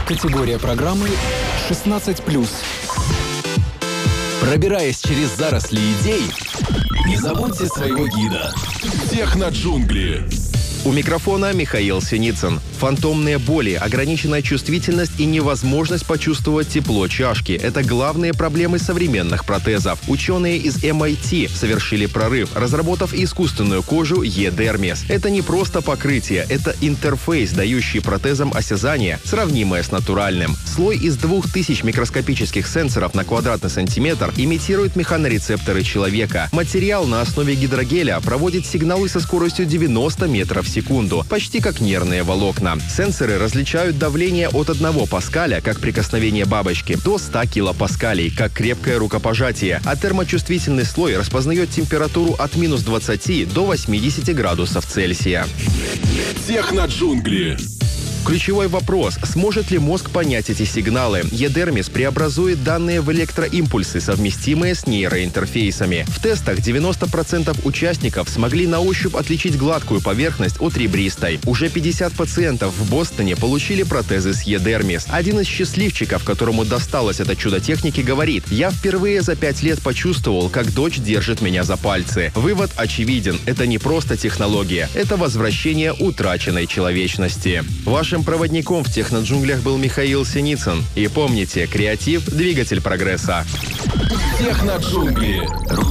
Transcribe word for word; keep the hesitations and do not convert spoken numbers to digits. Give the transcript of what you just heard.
Категория программы шестнадцать плюс. Пробираясь через заросли идей, не забудьте своего гида. Техноджунгли. У микрофона Михаил Синицын. Фантомные боли, ограниченная чувствительность и невозможность почувствовать тепло чашки – это главные проблемы современных протезов. Ученые из эм ай ти совершили прорыв, разработав искусственную кожу E-Dermis. Это не просто покрытие, это интерфейс, дающий протезам осязание, сравнимое с натуральным. Слой из двух тысяч микроскопических сенсоров на квадратный сантиметр имитирует механорецепторы человека. Материал на основе гидрогеля проводит сигналы со скоростью девяносто метров в секунду, почти как нервные волокна. Сенсоры различают давление от одного паскаля, как прикосновение бабочки, до ста килопаскалей, как крепкое рукопожатие, а термочувствительный слой распознает температуру от минус двадцати до восьмидесяти градусов Цельсия. Техноджунгли. Ключевой вопрос – сможет ли мозг понять эти сигналы? E-Dermis преобразует данные в электроимпульсы, совместимые с нейроинтерфейсами. В тестах девяносто процентов участников смогли на ощупь отличить гладкую поверхность от ребристой. Уже пятьдесят пациентов в Бостоне получили протезы с E-Dermis. Один из счастливчиков, которому досталось это чудо техники, говорит: «Я впервые за пять лет почувствовал, как дочь держит меня за пальцы». Вывод очевиден – это не просто технология, это возвращение утраченной человечности. Вашим проводником в техноджунглях был Михаил Синицын. И помните, креатив – двигатель прогресса. Техноджунгли.